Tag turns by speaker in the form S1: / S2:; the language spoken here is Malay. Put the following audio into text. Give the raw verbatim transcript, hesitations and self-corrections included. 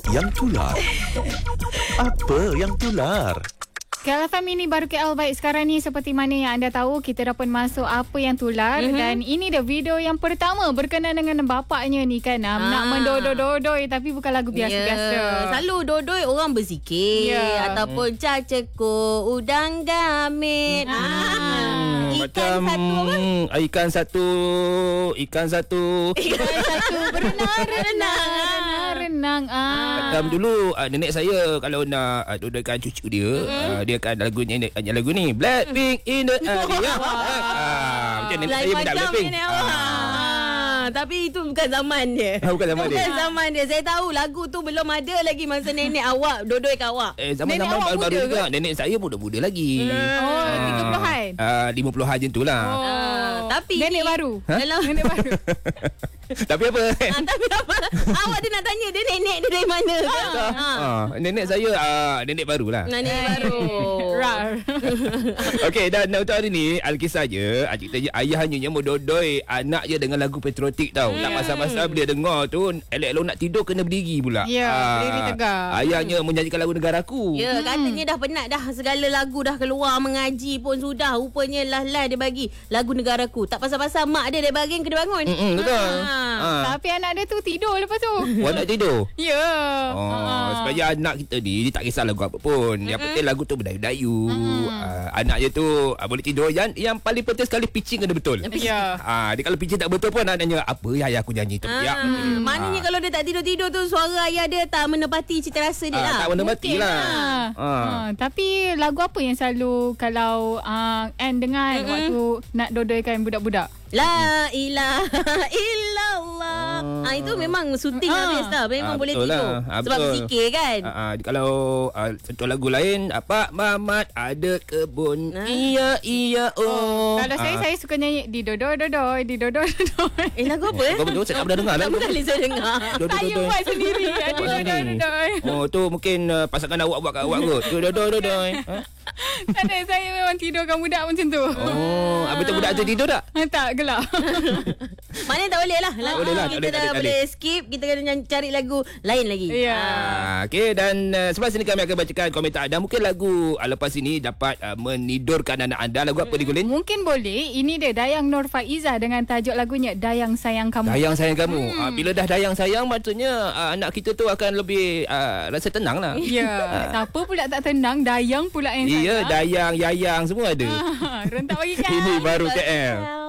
S1: Yang tular. Apa yang tular?
S2: K L F M ini baru K L baik sekarang ni. Seperti mana yang anda tahu, kita dah pun masuk apa yang tular. Mm-hmm. Dan ini dia video yang pertama berkenaan dengan bapaknya ni kan. Ah. Nak mendodoi-dodoi tapi bukan lagu biasa-biasa.
S3: Yeah. Selalu dodoi orang berzikir. Yeah. Ataupun mm. cacekuk udang gamit.
S4: Hmm.
S3: Ah. Ikan
S4: Macam,
S3: satu apa?
S4: Ikan satu Ikan satu
S2: Ikan satu berenang, renang, renang, renang. Ah.
S4: Macam dulu uh, nenek saya kalau nak uh, dodoikan cucu dia, mm-hmm. uh, dia akan lagu ni, lagu ni Blackpink in the area. Ah, macam nenek saya budak Blackpink.
S3: Ah. Tapi itu bukan zaman dia.
S4: Bukan zaman
S3: bukan
S4: dia.
S3: Bukan zaman dia. Saya tahu lagu tu belum ada lagi masa nenek awak dodoi kat awak.
S4: Eh, zaman-zaman baru-baru juga. Nenek saya budak-budak lagi.
S2: Hmm. Oh, tiga puluhan.
S4: Ah, lima puluhan macam tu lah.
S2: Oh.
S3: Uh, tapi
S2: nenek baru.
S4: Ha?
S3: Dalam
S2: nenek baru.
S4: Tapi apa?
S3: Ah, tapi apa? Awak dia nak tanya dia nenek dia dari mana ke?
S4: Ah. Ah, nenek saya ah, nenek barulah.
S3: Nenek baru.
S2: Rar.
S4: Okey, dan untuk hari ni Alkisah je, cerita je ayahnya mendodoi anak je dengan lagu patriotik tau. Hmm. Tak pasal-pasal bila dengar tu elok-elok nak tidur kena berdiri pula.
S2: Ya,
S4: ah,
S2: berdiri tegak.
S4: Ayahnya menyanyikan lagu Negaraku.
S3: Ya, hmm. katanya dah penat dah segala lagu dah keluar, mengaji pun sudah. Rupanya lah-lah dia bagi lagu Negaraku. Tak pasal-pasal mak dia dia bagi kena bangun.
S4: Mm-mm, betul.
S3: Ha.
S4: Ah.
S2: Tapi anak dia tu tidur lepas tu.
S4: Awak nak tidur?
S2: Ya. Yeah.
S4: Oh,
S2: ah.
S4: supaya anak kita ni dia tak kisah lagu apa pun. Yang mm-hmm. penting lagu tu berdayu-dayu. Mm. Uh, anak dia tu uh, boleh tidur. Yang yang paling penting sekali pitching kena betul.
S2: Ya. Yeah.
S4: Ah, dia kalau pitching tak betul pun anaknya apa ya ayah aku nyanyi tu.
S3: Ah.
S4: Ya.
S3: Hmm. Maknanya
S4: ah.
S3: kalau dia tak tidur-tidur tu suara ayah dia tak menepati cita rasa dia
S4: ah,
S3: lah.
S4: Tak menepati lah.
S2: lah.
S4: Ah.
S2: Ah. Tapi lagu apa yang selalu kalau uh, Anne dengar mm-hmm. waktu nak dodoikan budak-budak?
S3: La ilaha illallah.
S4: Oh.
S3: Ah, itu memang syuting
S2: Ah.
S3: habis dah. Memang
S4: Ah,
S3: boleh
S4: betul
S3: tidur.
S4: lah. Ah,
S3: sebab
S4: betul.
S3: zikir kan.
S4: Ah, ah, kalau ah, contoh lagu lain, apa Mamat ada kebun.
S3: Ah.
S4: Iya iya oh.
S2: Kalau saya,
S4: Ah.
S2: saya suka nyanyi di dodoi-dodoi, di dodoi-dodoi.
S3: Eh, lagu apa eh?
S4: Kau betul saya tak pernah dengar
S3: Tak
S4: lagu.
S3: bukan saya dengar.
S2: Saya buat sendiri. Di dodoi-dodoi.
S4: Oh, tu mungkin uh, pasangan awak buat kat awak kot. Dodoi-dodoi. Ha?
S2: Tak ada, saya memang tidurkan budak macam tu.
S4: Oh, habis tu budak tu tidur tak?
S2: Tak, gelap.
S3: Maknanya tak boleh lah. Lagu
S4: boleh lah,
S3: kita
S4: tak boleh,
S3: dah
S4: tak boleh,
S3: boleh skip. Kita kena nyanyi, cari lagu lain lagi.
S2: Ya.
S4: Ah, okey, dan uh, sebab sini kami akan bacakan komentar anda. Mungkin lagu uh, lepas ini dapat uh, menidurkan anak anda. Lagu apa ni, Gulin?
S2: Mungkin boleh. Ini dia Dayang Nur Faizah dengan tajuk lagunya Dayang Sayang Kamu.
S4: Dayang sayang kamu. Hmm. Uh, bila dah dayang sayang, maksudnya uh, anak kita tu akan lebih uh, rasa tenang lah.
S2: Ya. Siapa pula tak tenang? Dayang pula yang
S4: Iya,
S2: sayang.
S4: dayang, yayang semua ada.
S2: Ah, rentak bagi kan.
S4: Ini baru K L.